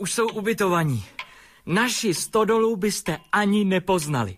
už jsou ubytovaní. Naši stodolu byste ani nepoznali.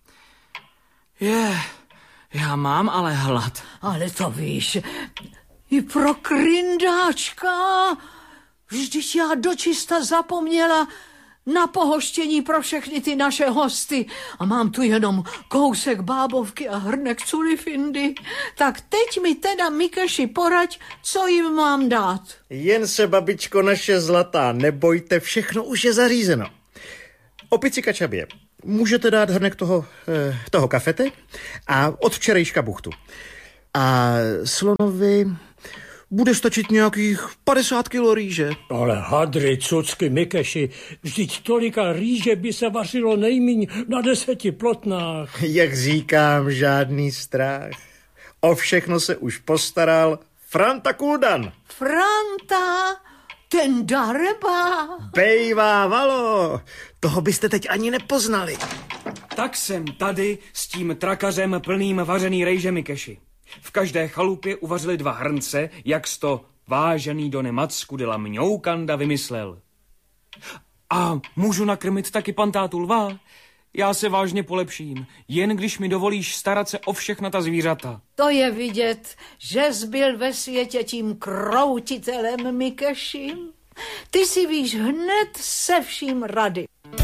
Já mám ale hlad. Ale to víš, i pro kryndáčka. Vždyť já dočista zapomněla na pohoštění pro všechny ty naše hosty. A mám tu jenom kousek bábovky a hrnek culifindy. Tak teď mi teda, Mikeši, poraď, co jim mám dát. Jen se, babičko naše zlatá, nebojte, všechno už je zařízeno. Opici kačabě, můžete dát hrnek toho kafete a od včerejška buchtu. A slonovi bude stačit nějakých 50 kilo rýže. Ale hadry, cucky, Mikeši, vždyť tolika rýže by se vařilo nejmíň na 10 plotnách. Jak říkám, žádný strach. O všechno se už postaral Franta Kuldan. Franta, ten dareba. Bejvá valo, toho byste teď ani nepoznali. Tak jsem tady s tím trakařem plným vařený rejže, Mikeši. V každé chalupě uvařili 2 hrnce, jak to vážený Done Macku de la Mňoukanda vymyslel. A můžu nakrmit taky pantátu lva? Já se vážně polepším, jen když mi dovolíš starat se o všechna ta zvířata. To je vidět, že jsi byl ve světě tím kroutitelem, Mikeši. Ty si víš hned se vším rady.